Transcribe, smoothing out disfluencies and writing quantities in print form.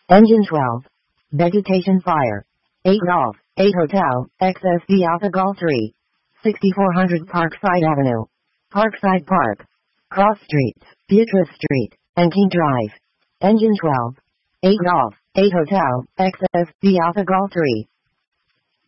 Engine 12. Vegetation fire. 8 Golf, 8 Hotel, XSD Alpha Golf 3. 6400 Parkside Avenue. Parkside Park. Cross Streets, Beatrice Street, and King Drive. Engine 12. 8 Golf, 8 Hotel, XSD Alpha Golf 3.